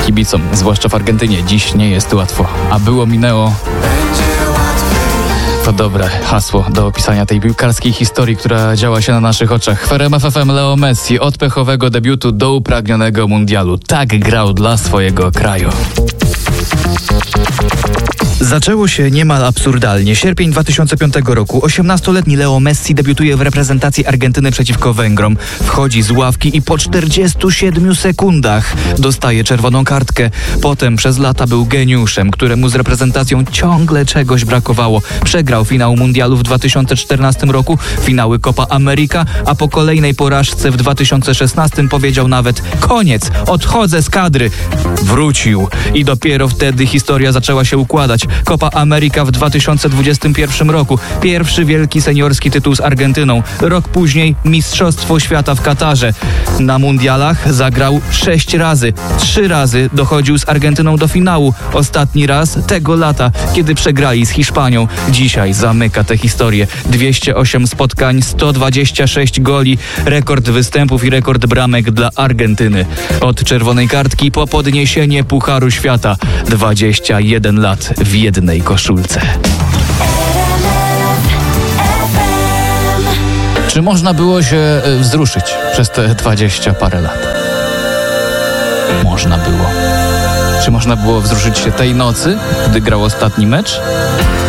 Kibicom, zwłaszcza w Argentynie, dziś nie jest łatwo. A było minęło. To dobre hasło do opisania tej piłkarskiej historii, która działa się na naszych oczach. W RMF FM Leo Messi od pechowego debiutu do upragnionego mundialu. Tak grał dla swojego kraju. Zaczęło się niemal absurdalnie. Sierpień 2005 roku. 18-letni Leo Messi debiutuje w reprezentacji Argentyny przeciwko Węgrom. Wchodzi z ławki i po 47 sekundach dostaje czerwoną kartkę. Potem przez lata był geniuszem, któremu z reprezentacją ciągle czegoś brakowało. Przegrał finał mundialu w 2014 roku, finały Copa America, a po kolejnej porażce w 2016 powiedział nawet: koniec, odchodzę z kadry. Wrócił i dopiero wtedy historia zaczęła się układać. Copa America w 2021 roku. Pierwszy wielki seniorski tytuł z Argentyną. Rok później Mistrzostwo Świata w Katarze. Na mundialach zagrał 6 razy. 3 razy dochodził z Argentyną do finału. Ostatni raz tego lata, kiedy przegrali z Hiszpanią. Dzisiaj zamyka tę historię. 208 spotkań, 126 goli, rekord występów i rekord bramek dla Argentyny. Od czerwonej kartki po podniesienie Pucharu Świata. 21 lat w jednej koszulce. Czy można było się wzruszyć przez te 20 parę lat? Można było. Czy można było wzruszyć się tej nocy, gdy grał ostatni mecz?